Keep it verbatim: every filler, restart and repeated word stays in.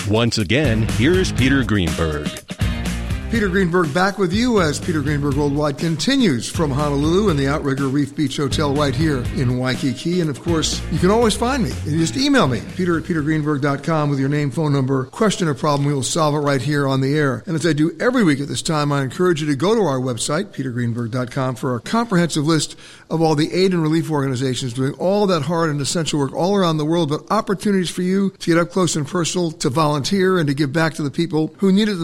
Once again, here's Peter Greenberg. Peter Greenberg back with you as Peter Greenberg Worldwide continues from Honolulu in the Outrigger Reef Beach Hotel right here in Waikiki. And of course, you can always find me. You just email me, peter at peter greenberg dot com with your name, phone number, question or problem. We will solve it right here on the air. And as I do every week at this time, I encourage you to go to our website, peter greenberg dot com, for a comprehensive list of all the aid and relief organizations doing all that hard and essential work all around the world, but opportunities for you to get up close and personal, to volunteer, and to give back to the people who need it the